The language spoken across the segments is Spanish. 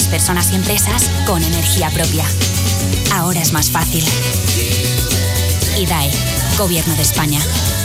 personas y empresas con energía propia. Ahora es más fácil. IDAE, Gobierno de España.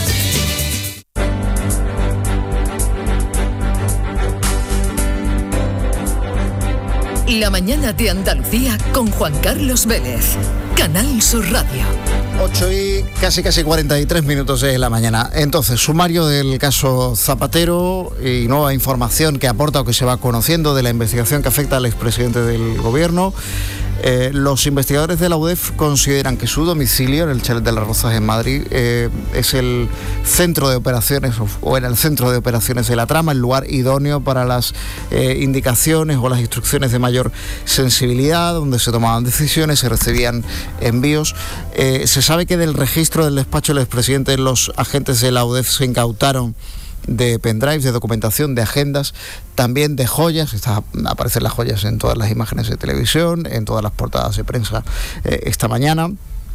La mañana de Andalucía con Juan Carlos Vélez. Canal Sur Radio. 8 y casi 43 minutos de la mañana. Entonces, sumario del caso Zapatero y nueva información que aporta o que se va conociendo de la investigación que afecta al expresidente del gobierno. Los investigadores de la UDEF consideran que su domicilio, en el Chalet de las Rozas en Madrid, es el centro de operaciones o era el centro de operaciones de la trama, el lugar idóneo para las indicaciones o las instrucciones de mayor sensibilidad, donde se tomaban decisiones, se recibían envíos. Se sabe que del registro del despacho del expresidente, los agentes de la UDEF se incautaron de pendrives, de documentación, de agendas, también de joyas. Aparecen las joyas en todas las imágenes de televisión, en todas las portadas de prensa esta mañana.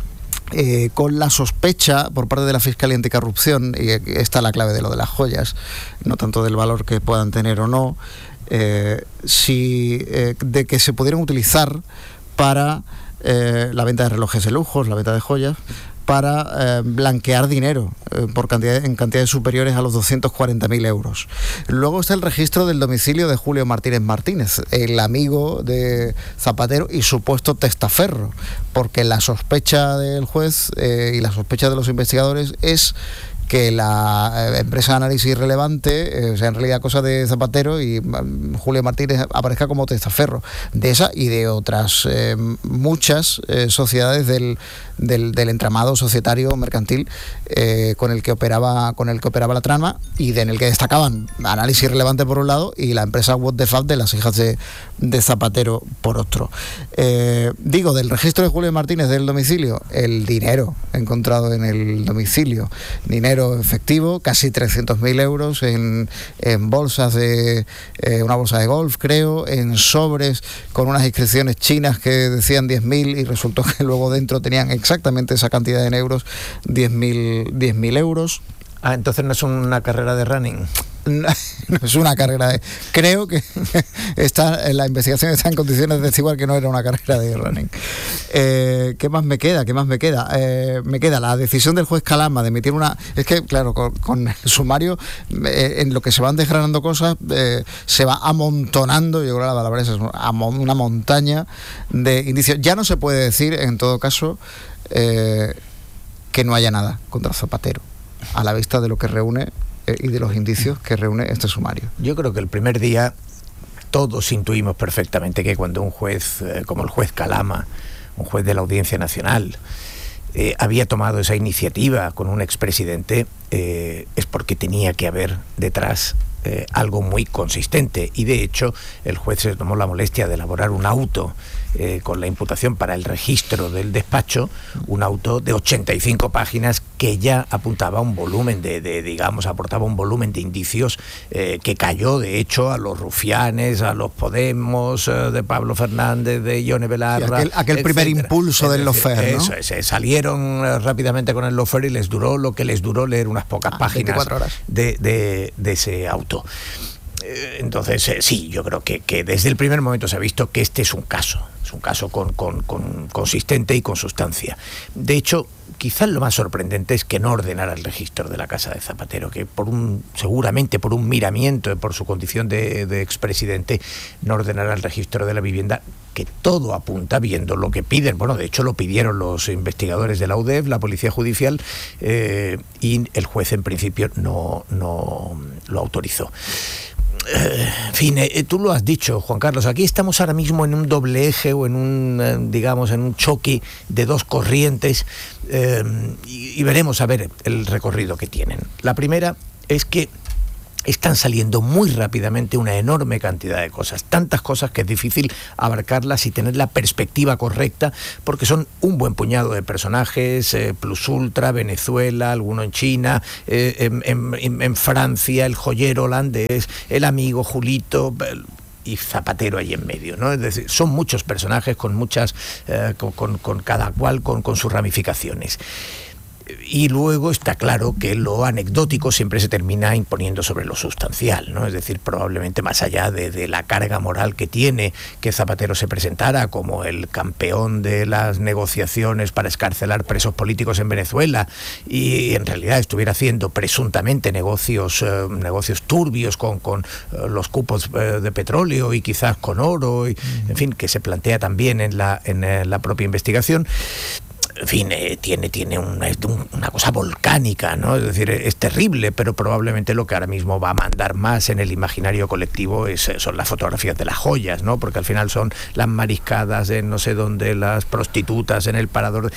Con la sospecha por parte de la Fiscalía Anticorrupción, y está la clave de lo de las joyas, no tanto del valor que puedan tener o no, de que se pudieran utilizar para la venta de relojes de lujos, la venta de joyas, para blanquear dinero en cantidades superiores a los 240.000 euros. Luego está el registro del domicilio de Julio Martínez, el amigo de Zapatero y supuesto testaferro, porque la sospecha del juez y la sospecha de los investigadores es que la empresa de análisis relevante sea en realidad cosa de Zapatero y Julio Martínez aparezca como testaferro de esa y de otras muchas sociedades del entramado societario mercantil con el que operaba la trama y en el que destacaban análisis relevante por un lado y la empresa What the Fuck de las hijas de Zapatero por otro. Del registro de Julio Martínez del domicilio, el dinero encontrado en el domicilio, dinero efectivo, casi 300.000 euros en bolsas una bolsa de golf, creo, en sobres con unas inscripciones chinas que decían 10.000 y resultó que luego dentro tenían exactamente esa cantidad en euros, 10.000 euros. Entonces no es una carrera de running. No es una carrera de... Creo que la investigación está en condiciones de decir que no era una carrera de running. ¿Qué más me queda? Me queda la decisión del juez Calama de emitir una... Es que, claro, con el sumario, en lo que se van desgranando cosas, se va amontonando, yo creo que la palabra es una montaña de indicios. Ya no se puede decir, en todo caso, que no haya nada contra Zapatero, a la vista de lo que reúne y de los indicios que reúne este sumario. Yo creo que el primer día todos intuimos perfectamente que cuando un juez como el juez Calama, un juez de la Audiencia Nacional, había tomado esa iniciativa con un expresidente, es porque tenía que haber detrás algo muy consistente, y de hecho el juez se tomó la molestia de elaborar un auto con la imputación para el registro del despacho, un auto de 85 páginas que ya apuntaba un volumen aportaba un volumen de indicios que cayó de hecho a los rufianes, a los Podemos, de Pablo Fernández, de Ione Belarra, aquel primer impulso del lawfare, ¿no? Eso es, salieron rápidamente con el lawfare y les duró lo que les duró leer unas pocas páginas 24 horas. de ese auto. Entonces, sí, yo creo que desde el primer momento se ha visto que este es un caso con consistente y con sustancia. De hecho, quizás lo más sorprendente es que no ordenara el registro de la casa de Zapatero, que seguramente por un miramiento, por su condición de expresidente, no ordenara el registro de la vivienda, que todo apunta, viendo lo que piden. Bueno, de hecho lo pidieron los investigadores de la UDEF, la Policía Judicial, y el juez en principio no lo autorizó. En fin, tú lo has dicho, Juan Carlos, aquí estamos ahora mismo en un doble eje o en un choque de dos corrientes, y veremos a ver el recorrido que tienen. La primera es que están saliendo muy rápidamente una enorme cantidad de cosas, tantas cosas que es difícil abarcarlas y tener la perspectiva correcta, porque son un buen puñado de personajes, Plus Ultra, Venezuela, alguno en China, en Francia, el joyero holandés, el amigo Julito y Zapatero ahí en medio, ¿no? Es decir, son muchos personajes con muchas, con cada cual con sus ramificaciones. Y luego está claro que lo anecdótico siempre se termina imponiendo sobre lo sustancial, ¿no? Es decir, probablemente más allá de la carga moral que tiene que Zapatero se presentara como el campeón de las negociaciones para escarcelar presos políticos en Venezuela y en realidad estuviera haciendo presuntamente negocios turbios con los cupos de petróleo y quizás con oro, y, en fin, que se plantea también en la propia investigación. En fin, tiene una cosa volcánica, ¿no? Es decir, es terrible, pero probablemente lo que ahora mismo va a mandar más en el imaginario colectivo son las fotografías de las joyas, ¿no? Porque al final son las mariscadas en no sé dónde, las prostitutas en el parador,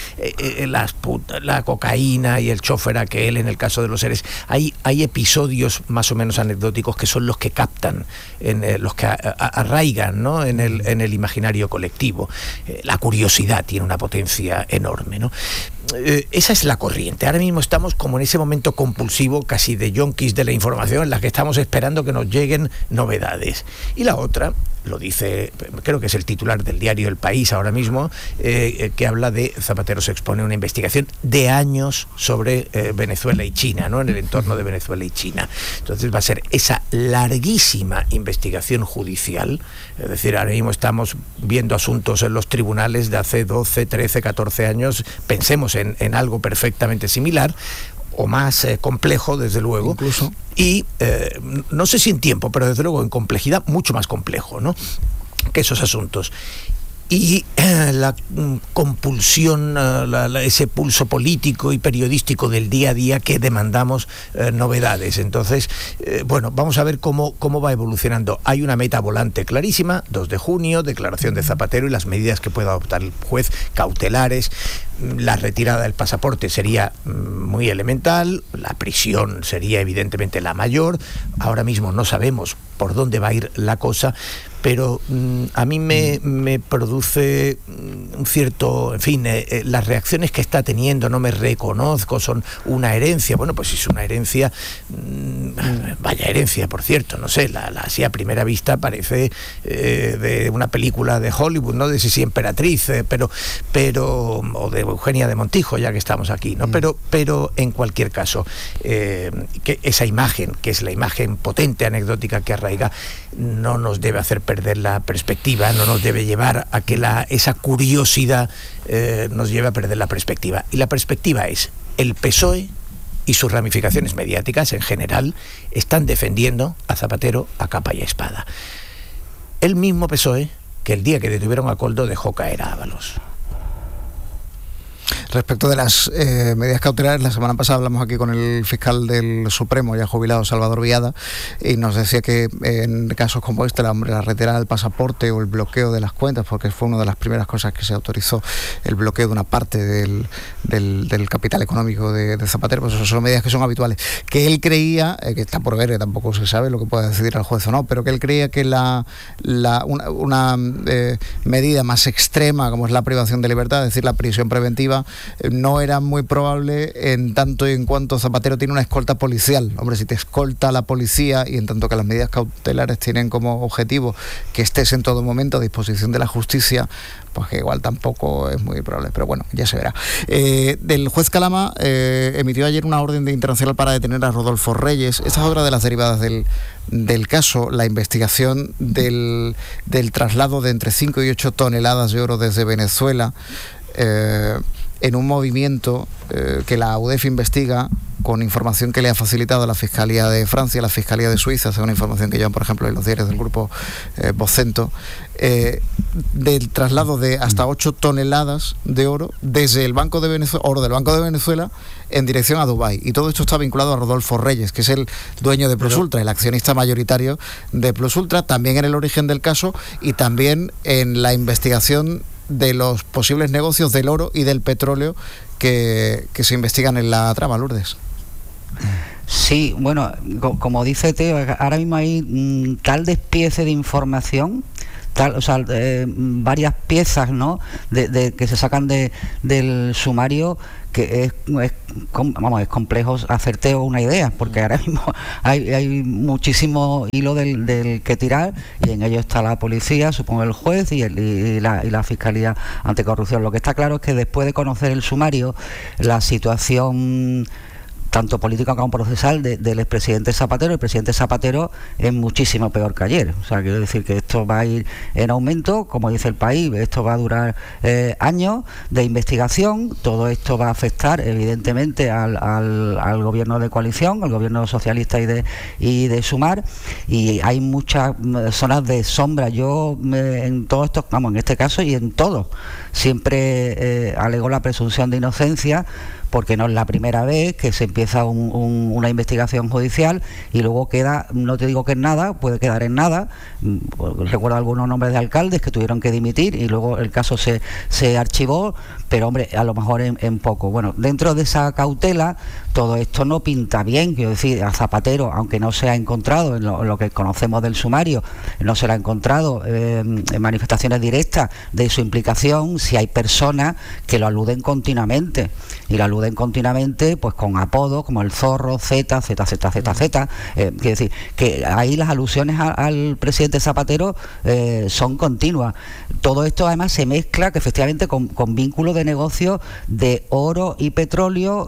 la cocaína y el chofer aquel en el caso de los seres. Hay episodios más o menos anecdóticos que son los que captan, los que arraigan, ¿no? en el imaginario colectivo. La curiosidad tiene una potencia enorme, ¿no? Esa es la corriente. Ahora mismo estamos como en ese momento compulsivo casi de yonkis de la información en la que estamos esperando que nos lleguen novedades. Y la otra, lo dice, creo que es el titular del diario El País ahora mismo, que habla de Zapatero se expone a una investigación de años sobre Venezuela y China, ¿no? En el entorno de Venezuela y China. Entonces va a ser esa larguísima investigación judicial, es decir, ahora mismo estamos viendo asuntos en los tribunales de hace 12, 13, 14 años, pensemos en algo perfectamente similar, o más complejo, desde luego, incluso, y no sé si en tiempo, pero desde luego en complejidad mucho más complejo, ¿no?, que esos asuntos. Y la compulsión, ese pulso político y periodístico del día a día que demandamos novedades. Entonces, bueno, vamos a ver cómo va evolucionando. Hay una meta volante clarísima, 2 de junio, declaración de Zapatero y las medidas que pueda adoptar el juez, cautelares. La retirada del pasaporte sería muy elemental, la prisión sería evidentemente la mayor. Ahora mismo no sabemos por dónde va a ir la cosa, pero a mí me produce un cierto, en fin, las reacciones que está teniendo, no me reconozco, son una herencia. Bueno, pues si es una herencia, vaya herencia, por cierto, no sé, así a primera vista parece de una película de Hollywood, no de Sisi Emperatriz, pero o de Eugenia de Montijo, ya que estamos aquí, ¿no? Pero en cualquier caso, que esa imagen, que es la imagen potente, anecdótica que arraiga, no nos debe hacer perder la perspectiva, no nos debe llevar a que esa curiosidad nos lleve a perder la perspectiva. Y la perspectiva es: el PSOE y sus ramificaciones mediáticas en general están defendiendo a Zapatero a capa y espada. El mismo PSOE que el día que detuvieron a Koldo dejó caer a Ábalos. Respecto de las medidas cautelares, la semana pasada hablamos aquí con el fiscal del Supremo, ya jubilado, Salvador Viada, y nos decía que en casos como este, la retirada del pasaporte o el bloqueo de las cuentas, porque fue una de las primeras cosas que se autorizó, el bloqueo de una parte del capital económico de Zapatero, pues eso son medidas que son habituales. Que él creía, que está por ver, tampoco se sabe lo que pueda decidir el juez o no, pero que él creía que una medida más extrema, como es la privación de libertad, es decir, la prisión preventiva, no era muy probable en tanto y en cuanto Zapatero tiene una escolta policial. Hombre, si te escolta la policía y en tanto que las medidas cautelares tienen como objetivo que estés en todo momento a disposición de la justicia, pues que igual tampoco es muy probable, pero bueno, ya se verá. Del juez Calama emitió ayer una orden de internacional para detener a Rodolfo Reyes. Esta es otra de las derivadas del caso, la investigación del traslado de entre 5 y 8 toneladas de oro desde Venezuela, en un movimiento que la UDEF investiga con información que le ha facilitado la Fiscalía de Francia, la Fiscalía de Suiza, según información que llevan, por ejemplo, en los diarios del grupo Vocento, del traslado de hasta 8 toneladas de oro desde el Banco de Venezuela, oro del Banco de Venezuela, en dirección a Dubái. Y todo esto está vinculado a Rodolfo Reyes, que es el dueño de Plus Ultra, el accionista mayoritario de Plus Ultra, también en el origen del caso y también en la investigación de los posibles negocios del oro y del petróleo que se investigan en la trama, Lourdes. Sí, bueno, como dice Teo, ahora mismo hay tal despiece de información, varias piezas, ¿no?, de que se sacan del sumario, que es complejo hacerte una idea, porque ahora mismo hay muchísimo hilo del que tirar, y en ello está la policía, supongo el juez y la Fiscalía Anticorrupción. Lo que está claro es que después de conocer el sumario, la situación tanto política como procesal del expresidente Zapatero, el presidente Zapatero es muchísimo peor que ayer. O sea, quiero decir que esto va a ir en aumento, como dice el país, esto va a durar años de investigación. Todo esto va a afectar evidentemente al gobierno de coalición, al gobierno socialista y de Sumar, y hay muchas zonas de sombra. Yo en todo esto, en este caso y en todo, siempre alego la presunción de inocencia, porque no es la primera vez que se empieza una investigación judicial y luego queda, no te digo que en nada, puede quedar en nada. Recuerdo algunos nombres de alcaldes que tuvieron que dimitir y luego el caso se archivó, pero hombre, a lo mejor en poco. Bueno, dentro de esa cautela, todo esto no pinta bien. Quiero decir, a Zapatero, aunque no se ha encontrado en lo que conocemos del sumario, no se le ha encontrado en manifestaciones directas de su implicación, si hay personas que lo aluden continuamente, y lo aluden continuamente pues con apodos como el Zorro, Z. Quiero decir que ahí las alusiones al presidente Zapatero son continuas. Todo esto además se mezcla que efectivamente con vínculos de negocio de oro y petróleo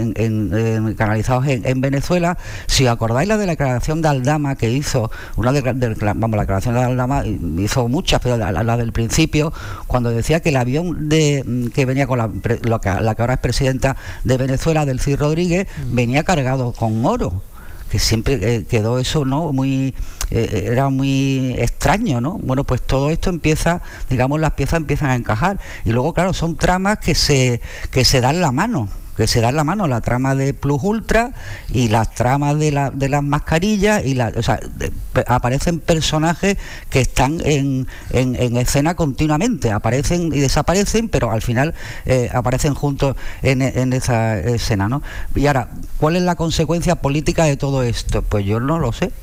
canalizados en Venezuela. Si os acordáis la declaración de Aldama que hizo, la declaración de Aldama hizo muchas, pero la del principio, cuando decía que el avión que venía con la que ahora es presidenta de Venezuela, del Cid Rodríguez, venía cargado con oro, que siempre quedó eso, ¿no?, era muy extraño, ¿no? Bueno, pues todo esto empieza, digamos, las piezas empiezan a encajar, y luego, claro, son tramas que se dan la mano, la trama de Plus Ultra y las tramas de las mascarillas, aparecen personajes que están en escena continuamente, aparecen y desaparecen, pero al final aparecen juntos en esa escena, ¿no? Y ahora, ¿cuál es la consecuencia política de todo esto? Pues yo no lo sé.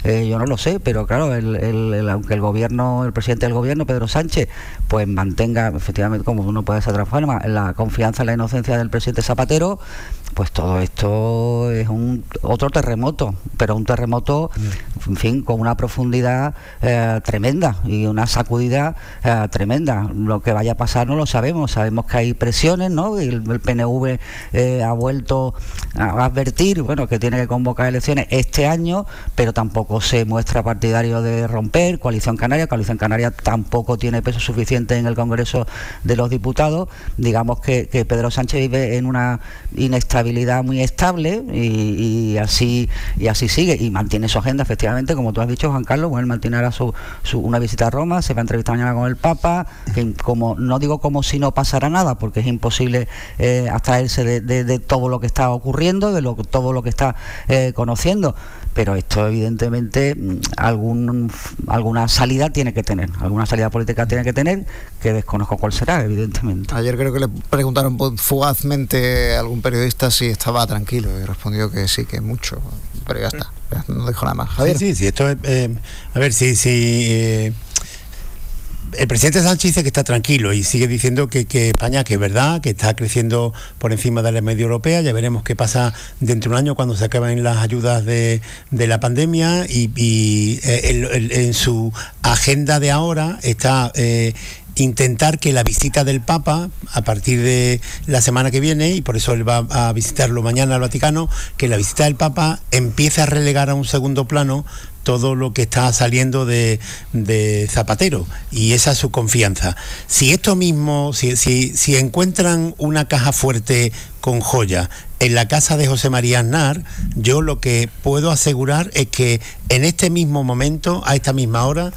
Pero claro, aunque el presidente del gobierno, Pedro Sánchez, pues mantenga efectivamente, como uno puede ser de otra forma, la confianza en la inocencia del presidente Zapatero, pues todo esto es otro terremoto, pero un terremoto, en fin, con una profundidad tremenda y una sacudida tremenda. Lo que vaya a pasar no lo sabemos que hay presiones, ¿no? El PNV ha vuelto a advertir, bueno, que tiene que convocar elecciones este año, pero tampoco se muestra partidario de romper. Coalición Canaria tampoco tiene peso suficiente en el Congreso de los Diputados. Digamos que Pedro Sánchez vive en una inestabilidad muy estable y así sigue, y mantiene su agenda, efectivamente, como tú has dicho, Juan Carlos. Bueno, él mantiene ahora una visita a Roma, se va a entrevistar mañana con el Papa, que no digo como si no pasara nada, porque es imposible abstraerse de todo lo que está ocurriendo, todo lo que está conociendo, pero esto evidentemente alguna salida tiene que tener, alguna salida política tiene que tener, que desconozco cuál será, evidentemente. Ayer creo que le preguntaron fugazmente a algún periodista si estaba tranquilo, y respondió que sí, que mucho, pero ya está, no dijo nada más. Javier. Sí, esto es, a ver, si el presidente Sánchez dice que está tranquilo y sigue diciendo que España, que es verdad, que está creciendo por encima de la media europea. Ya veremos qué pasa dentro de un año cuando se acaben las ayudas de la pandemia, y en su agenda de ahora está intentar que la visita del Papa, a partir de la semana que viene, y por eso él va a visitarlo mañana al Vaticano, que la visita del Papa empiece a relegar a un segundo plano todo lo que está saliendo de Zapatero, y esa es su confianza. Si esto mismo, si encuentran una caja fuerte con joyas en la casa de José María Aznar, yo lo que puedo asegurar es que en este mismo momento, a esta misma hora,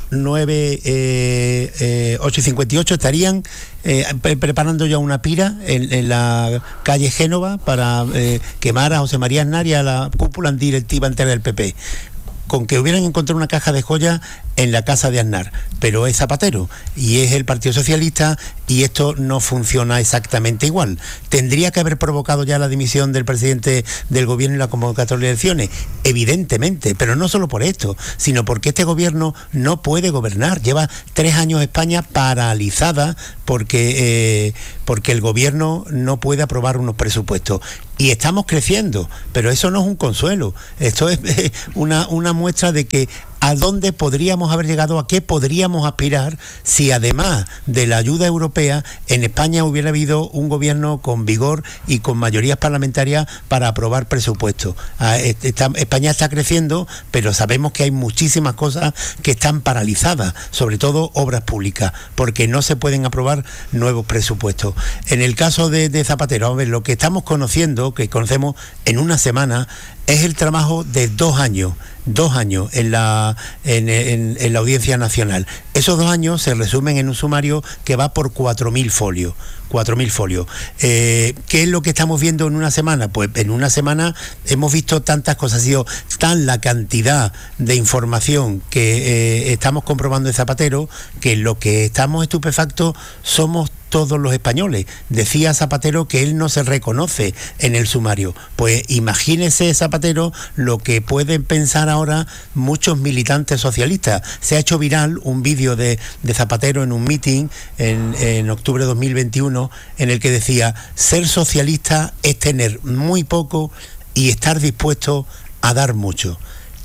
8:58, estarían preparando ya una pira en la calle Génova para quemar a José María Aznar y a la cúpula directiva entera del PP. con que hubieran encontrado una caja de joyas en la casa de Aznar, pero es Zapatero y es el Partido Socialista y esto no funciona exactamente igual. Tendría que haber provocado ya la dimisión del presidente del gobierno y la convocatoria de elecciones, evidentemente, pero no solo por esto, sino porque este gobierno no puede gobernar. Lleva 3 años España paralizada porque el gobierno no puede aprobar unos presupuestos. Y estamos creciendo, pero eso no es un consuelo. Esto es una muestra de que a dónde podríamos haber llegado, a qué podríamos aspirar si además de la ayuda europea en España hubiera habido un gobierno con vigor y con mayorías parlamentarias para aprobar presupuestos. España está creciendo, pero sabemos que hay muchísimas cosas que están paralizadas, sobre todo obras públicas, porque no se pueden aprobar nuevos presupuestos. En el caso de Zapatero, a ver, lo que estamos conociendo, que conocemos en una semana, es el trabajo de 2 años en la Audiencia Nacional. Esos 2 años se resumen en un sumario que va por 4.000 folios. 4.000 folios. ¿Qué es lo que estamos viendo en una semana? Pues en una semana hemos visto tantas cosas, ha sido tan la cantidad de información que estamos comprobando de Zapatero, que lo que estamos estupefactos somos todos los españoles. Decía Zapatero que él no se reconoce en el sumario. Pues imagínese, Zapatero, lo que pueden pensar ahora muchos militantes socialistas. Se ha hecho viral un vídeo de Zapatero en un meeting en octubre de 2021 en el que decía: ser socialista es tener muy poco y estar dispuesto a dar mucho.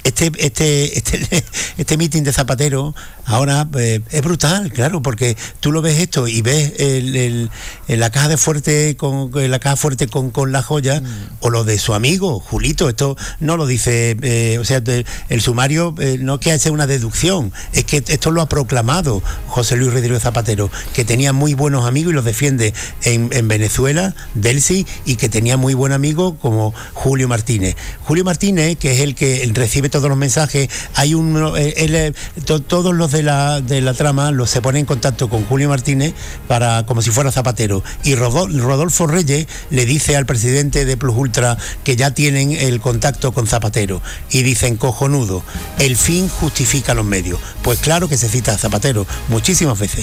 Este meeting de Zapatero ahora es brutal, claro, porque tú lo ves esto y ves la caja fuerte con la joya, o lo de su amigo Julito. Esto no lo dice, el sumario no es que sea una deducción, es que esto lo ha proclamado José Luis Rodríguez Zapatero, que tenía muy buenos amigos y los defiende en Venezuela, Delcy, y que tenía muy buen amigo como Julio Martínez, que es el que recibe todos los mensajes. Hay todos los de la trama se ponen en contacto con Julio Martínez como si fuera Zapatero, y Rodolfo Reyes le dice al presidente de Plus Ultra que ya tienen el contacto con Zapatero y dicen: cojonudo, el fin justifica los medios. Pues claro que se cita a Zapatero muchísimas veces.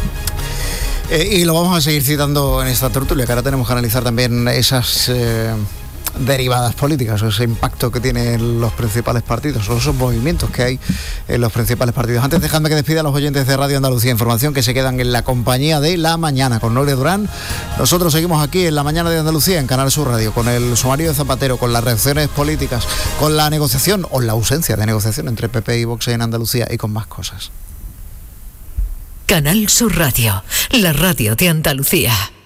Y lo vamos a seguir citando en esta tertulia, que ahora tenemos que analizar también esas derivadas políticas, o ese impacto que tienen los principales partidos, o esos movimientos que hay en los principales partidos. Antes, dejadme que despida a los oyentes de Radio Andalucía Información, que se quedan en la compañía de La Mañana con Noelia Durán. Nosotros seguimos aquí en La Mañana de Andalucía, en Canal Sur Radio, con el sumario de Zapatero, con las reacciones políticas, con la negociación o la ausencia de negociación entre PP y Vox en Andalucía, y con más cosas. Canal Sur Radio, la radio de Andalucía.